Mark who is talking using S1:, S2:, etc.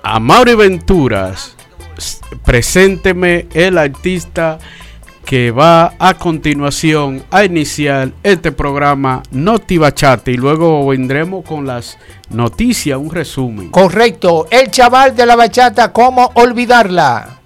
S1: Amaury Venturas, presénteme el artista que va a continuación a iniciar este programa Noti Bachata y luego vendremos con las noticias, un resumen.
S2: Correcto, el chaval de la bachata, ¿cómo olvidarla?